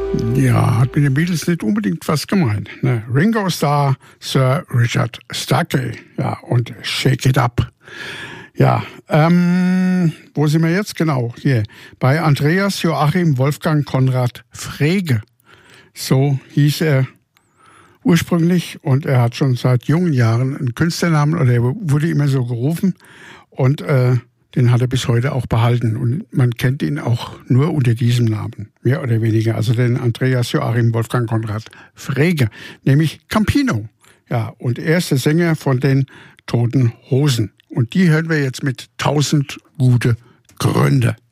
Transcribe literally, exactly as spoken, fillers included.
Ja, hat mit den Beatles nicht unbedingt was gemeint. Ne? Ringo Starr, Sir Richard Starkey, ja, und Shake It Up. Ja, ähm, wo sind wir jetzt? Genau, hier. Bei Andreas Joachim Wolfgang Konrad Frege. So hieß er ursprünglich und er hat schon seit jungen Jahren einen Künstlernamen oder er wurde immer so gerufen und äh, den hat er bis heute auch behalten und man kennt ihn auch nur unter diesem Namen, mehr oder weniger. Also den Andreas Joachim Wolfgang Konrad Frege, nämlich Campino. Ja, und er ist der Sänger von den Toten Hosen. Und die hören wir jetzt mit tausend gute Gründe.